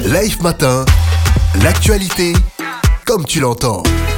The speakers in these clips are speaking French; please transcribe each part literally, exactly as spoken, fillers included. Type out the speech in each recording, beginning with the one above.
Life Matin, l'actualité, comme tu l'entends.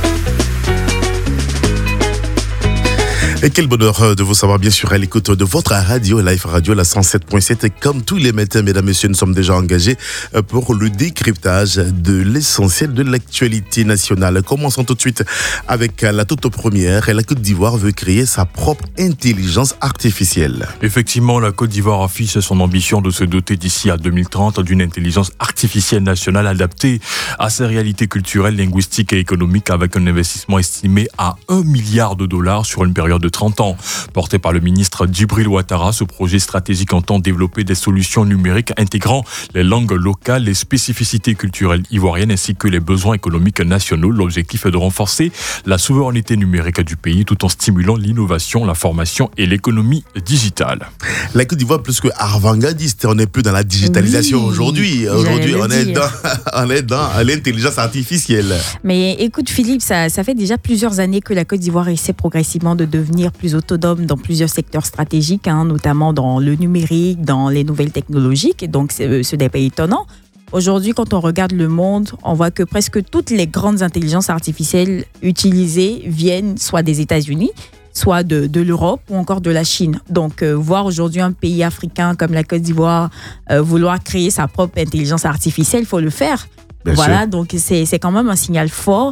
Et quel bonheur de vous savoir bien sûr à l'écoute de votre radio, Life Radio, la cent sept point sept. Et comme tous les matins, mesdames et messieurs, nous sommes déjà engagés pour le décryptage de l'essentiel de l'actualité nationale. Commençons tout de suite avec la toute première. La Côte d'Ivoire veut créer sa propre intelligence artificielle. Effectivement, la Côte d'Ivoire affiche son ambition de se doter d'ici à deux mille trente d'une intelligence artificielle nationale adaptée à ses réalités culturelles, linguistiques et économiques, avec un investissement estimé à un milliard de dollars sur une période de trente ans. Porté par le ministre Djibril Ouattara, ce projet stratégique entend développer des solutions numériques intégrant les langues locales, les spécificités culturelles ivoiriennes ainsi que les besoins économiques nationaux. L'objectif est de renforcer la souveraineté numérique du pays tout en stimulant l'innovation, la formation et l'économie digitale. La Côte d'Ivoire plus que avant-gardiste, on n'est plus dans la digitalisation oui, aujourd'hui. Aujourd'hui, on est, dans, on est dans l'intelligence artificielle. Mais écoute Philippe, ça, ça fait déjà plusieurs années que la Côte d'Ivoire essaie progressivement de devenir plus autonome dans plusieurs secteurs stratégiques, hein, notamment dans le numérique, dans les nouvelles technologies. Donc ce n'est pas étonnant. Aujourd'hui, quand on regarde le monde, on voit que presque toutes les grandes intelligences artificielles utilisées viennent soit des États-Unis, soit de, de l'Europe ou encore de la Chine. Donc, euh, voir aujourd'hui un pays africain comme la Côte d'Ivoire euh, vouloir créer sa propre intelligence artificielle, il faut le faire. Bien voilà, sûr. donc c'est, c'est quand même un signal fort